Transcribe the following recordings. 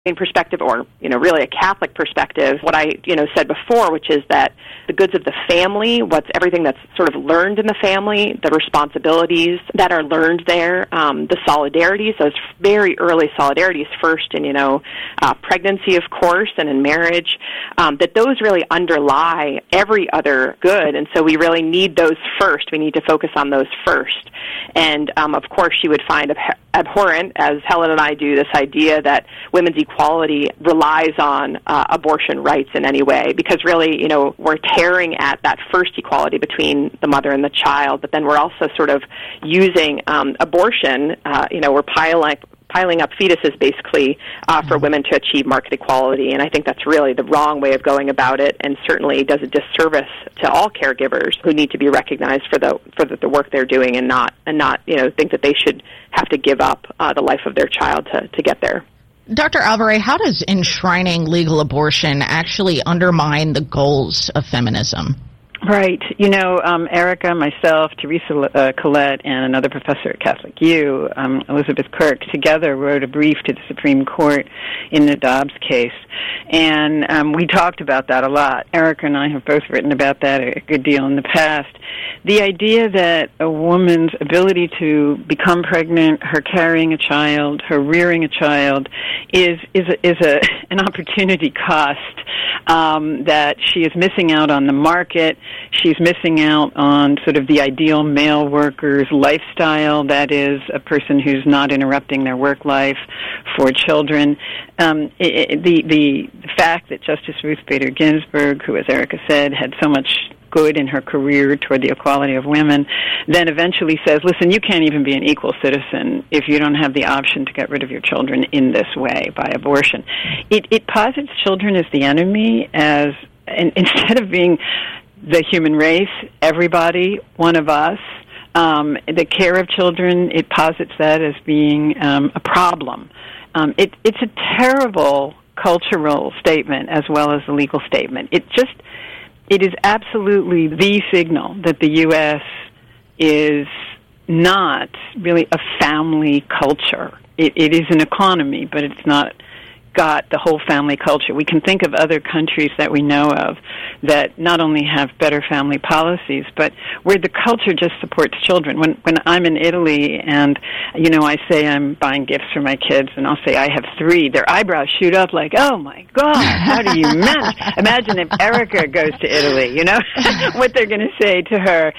perspective, or really a Catholic perspective, what I said before, which is that the goods of the family, what's everything that's sort of learned in the family, the responsibilities that are learned there, the solidarities, those very early solidarities first in pregnancy, of course, and in marriage, that those really underlie every other good, and so we really need those first. We need to focus on those first. And of course she would find abhorrent, as Helen and I do, this idea that women's equality relies on abortion rights in any way, because really, we're tearing at that first equality between the mother and the child, but then we're also sort of using abortion, we're piling up fetuses, basically, for women to achieve market equality, and I think that's really the wrong way of going about it, and certainly does a disservice to all caregivers who need to be recognized for the work they're doing, and not think that they should have to give up the life of their child to get there. Dr. Alvarez, how does enshrining legal abortion actually undermine the goals of feminism? Right. Erica, myself, Teresa Collette, and another professor at Catholic U, Elizabeth Kirk, together wrote a brief to the Supreme Court in the Dobbs case. And we talked about that a lot. Erica and I have both written about that a good deal in the past. The idea that a woman's ability to become pregnant, her carrying a child, her rearing a child, is an opportunity cost that she is missing out on the market. She's missing out on sort of the ideal male worker's lifestyle, that is, a person who's not interrupting their work life for children. The fact that Justice Ruth Bader Ginsburg, who, as Erica said, had so much good in her career toward the equality of women, then eventually says, listen, you can't even be an equal citizen if you don't have the option to get rid of your children in this way, by abortion. It posits children as the enemy, instead of being the human race, everybody, one of us. The care of children, it posits that as being a problem. It's a terrible cultural statement as well as a legal statement. It is absolutely the signal that the U.S. is not really a family culture. It is an economy, but it's not got the whole family culture. We can think of other countries that we know of that not only have better family policies, but where the culture just supports children. When I'm in Italy and, I say I'm buying gifts for my kids, and I'll say I have 3, their eyebrows shoot up like, oh my God, how do you manage? Imagine if Erica goes to Italy, what they're going to say to her.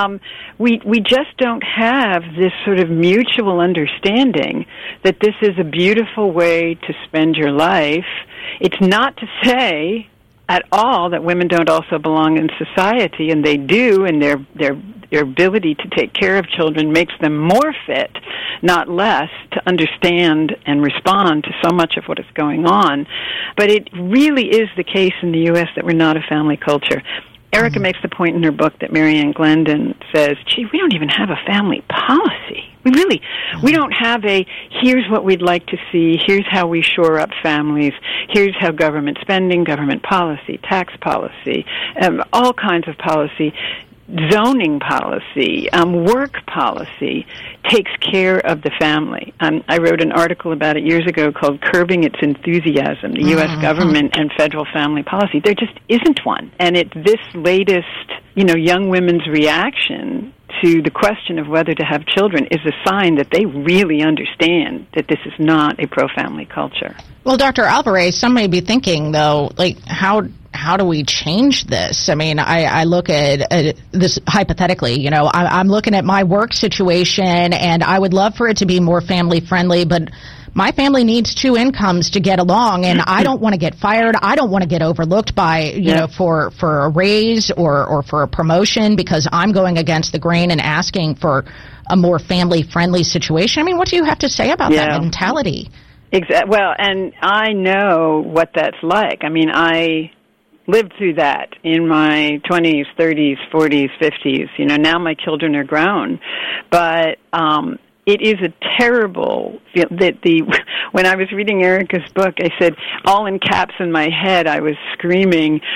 We just don't have this sort of mutual understanding that this is a beautiful way to spend your life. It's not to say at all that women don't also belong in society, and they do, and their ability to take care of children makes them more fit, not less, to understand and respond to so much of what is going on. But it really is the case in the U.S. that we're not a family culture. Erica makes the point in her book that Marianne Glendon says, gee, we don't even have a family policy. We don't have here's what we'd like to see, here's how we shore up families, here's how government spending, government policy, tax policy, all kinds of policy, zoning policy, work policy takes care of the family. I wrote an article about it years ago called Curbing Its Enthusiasm, the U.S. government and federal family policy. There just isn't one. And this latest, young women's reaction to the question of whether to have children is a sign that they really understand that this is not a pro-family culture. Well, Dr. Alvarez, some may be thinking, though, how do we change this? I mean, I look at this hypothetically, I'm looking at my work situation, and I would love for it to be more family-friendly, but my family needs 2 incomes to get along, and I don't want to get fired. I don't want to get overlooked by, for a raise or for a promotion because I'm going against the grain and asking for a more family-friendly situation. I mean, what do you have to say about that mentality? Exactly. Well, and I know what that's like. I mean, I lived through that in my 20s, 30s, 40s, 50s. Now my children are grown, but it is a terrible feel that when I was reading Erica's book, I said, all in caps in my head, I was screaming,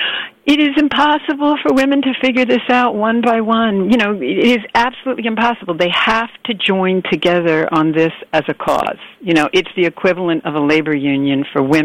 It is impossible for women to figure this out one by one. You know, it is absolutely impossible. They have to join together on this as a cause. You know, it's the equivalent of a labor union for women.